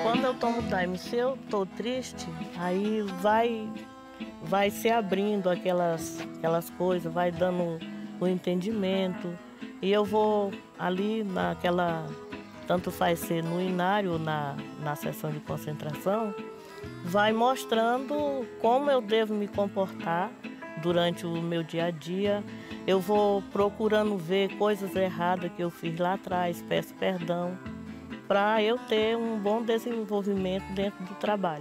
Quando eu tomo daime, se eu tô triste, aí vai se abrindo aquelas coisas, vai dando o entendimento. E eu vou ali tanto faz ser no inário ou na sessão de concentração, vai mostrando como eu devo me comportar durante o meu dia a dia. Eu vou procurando ver coisas erradas que eu fiz lá atrás, peço perdão, para eu ter um bom desenvolvimento dentro do trabalho.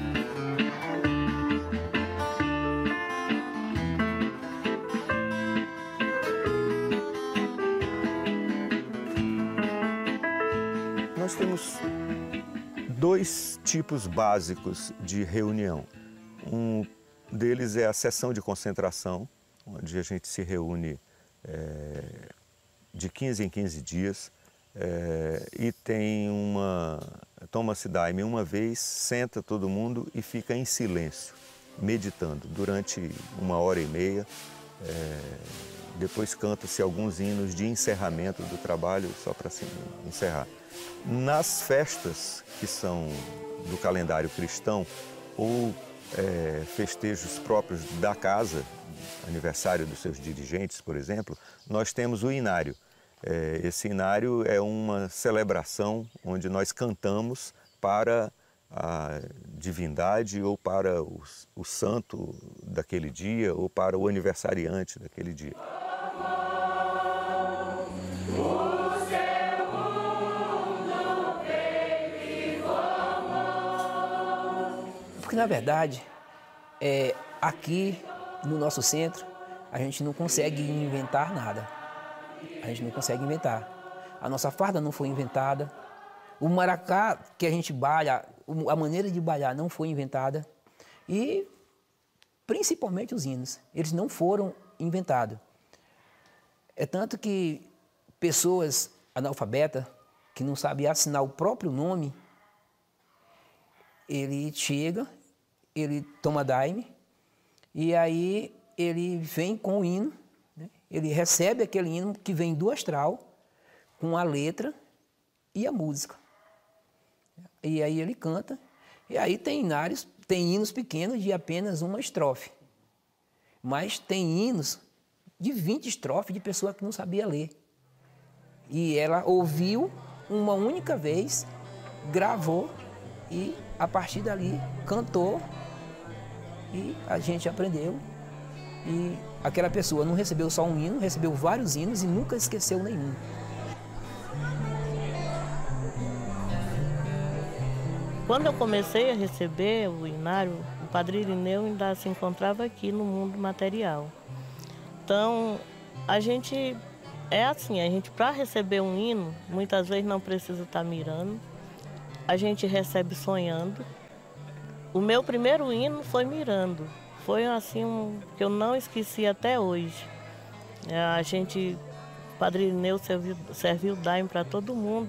Nós temos dois tipos básicos de reunião. Um deles é a sessão de concentração, onde a gente se reúne de 15 em 15 dias e toma-se daime uma vez, senta todo mundo e fica em silêncio, meditando durante 1h30. Depois canta-se alguns hinos de encerramento do trabalho, só para se encerrar. Nas festas que são do calendário cristão ou festejos próprios da casa, aniversário dos seus dirigentes, por exemplo, nós temos o inário. Esse inário é uma celebração onde nós cantamos para a divindade ou para o santo daquele dia ou para o aniversariante daquele dia. Porque, na verdade, aqui no nosso centro, a gente não consegue inventar nada. A gente não consegue inventar. A nossa farda não foi inventada. O maracá que a gente balha, a maneira de balhar não foi inventada. E, principalmente, os hinos. Eles não foram inventados. É tanto que pessoas analfabetas, que não sabem assinar o próprio nome, ele chega, ele toma daime, e aí ele vem com o hino, né? Ele recebe aquele hino que vem do astral, com a letra e a música. E aí ele canta, e aí tem hinos pequenos de apenas uma estrofe, mas tem hinos de 20 estrofes de pessoa que não sabia ler. E ela ouviu uma única vez, gravou, e a partir dali cantou e a gente aprendeu. E aquela pessoa não recebeu só um hino, recebeu vários hinos e nunca esqueceu nenhum. Quando eu comecei a receber o inário, o Padre Irineu ainda se encontrava aqui no mundo material. Então, a gente para receber um hino, muitas vezes não precisa estar mirando. A gente recebe sonhando. O meu primeiro hino foi mirando. Foi assim que eu não esqueci até hoje. O Padre Irineu serviu daime para todo mundo.